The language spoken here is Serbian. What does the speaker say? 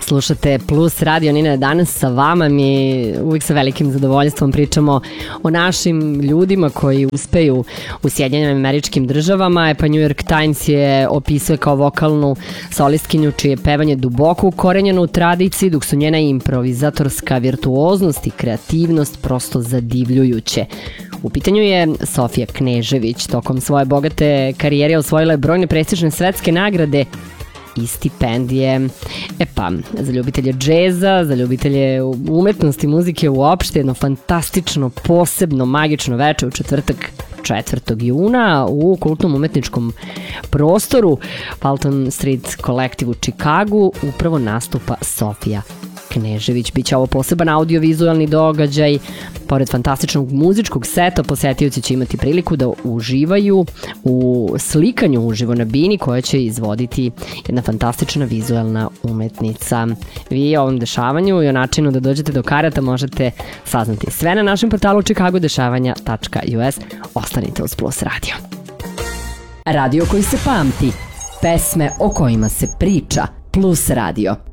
Slušate Plus Radio, Nina je danas sa vama. Mi uvijek sa velikim zadovoljstvom pričamo o našim ljudima koji uspeju u Sjedinjenim Američkim Državama. Pa New York Times je opisuje kao vokalnu solistkinju čije je pevanje duboko ukorenjeno u tradiciji, dok su njena improvizatorska virtuoznost i kreativnost prosto zadivljujuće. U pitanju je Sofija Knežević. Tokom svoje bogate karijere osvojila je brojne prestižne svetske nagrade i stipendije. Pa, za ljubitelje džeza, za ljubitelje umetnosti, muzike uopšte, jedno fantastično, posebno, magično veče u četvrtak 4. juna u kultnom umetničkom prostoru Fulton Street Collective u Čikagu upravo nastupa Sofija Knežević. Biće ovo poseban audiovizualni događaj. Pored fantastičnog muzičkog seta, posetioci će imati priliku da uživaju u slikanju uživo na bini koje će izvoditi jedna fantastična vizualna umetnica. Vi o ovom dešavanju i o načinu da dođete do karata možete saznati sve na našem portalu chicagodešavanja.us. Ostanite uz Plus Radio. Radio koji se pamti, pesme o kojima se priča. Plus Radio.